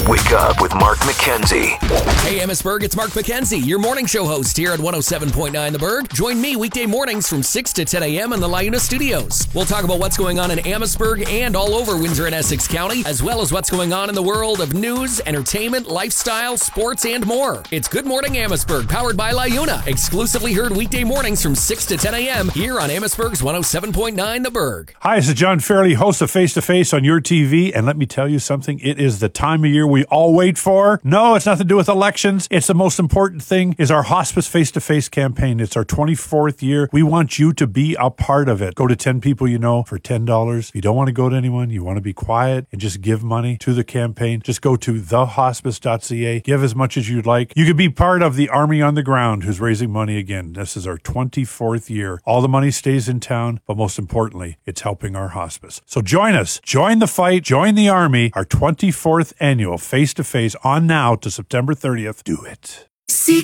Wake up with Mark McKenzie. Hey, Amherstburg, it's Mark McKenzie, your morning show host here at 107.9 The Berg. Join me weekday mornings from 6 to 10 a.m. in the LiUNA studios. We'll talk about what's going on in Amherstburg and all over Windsor and Essex County, as well as what's going on in the world of news, entertainment, lifestyle, sports, and more. It's Good Morning Amherstburg, powered by LiUNA. Exclusively heard weekday mornings from 6 to 10 a.m. here on Amherstburg's 107.9 The Berg. Hi, this is John Fairley, host of Face to Face on your TV, and let me tell you something, it is the time of year we all wait for. No, it's nothing to do with elections. It's the most important thing is our Hospice Face to Face campaign. It's our 24th year. We want you to be a part of it. Go to 10 people you know for $10. If you don't want to go to anyone, you want to be quiet and just give money to the campaign, just go to thehospice.ca. Give as much as you'd like. You could be part of the Army on the Ground who's raising money again. This is our 24th year. All the money stays in town, but most importantly, it's helping our hospice. So join us. Join the fight. Join the Army. Our 24th annual Face to Face on now to September 30th. Do it. Seek